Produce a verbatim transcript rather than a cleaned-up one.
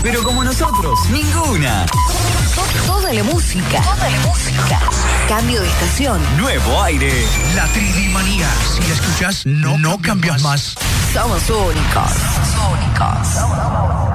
pero como nosotros, ninguna. Toda la música. Toda la música. Cambio de estación. Nuevo aire. La Tridimanía. Si la escuchas, no, no cambias más. Somos únicos. Somos únicos.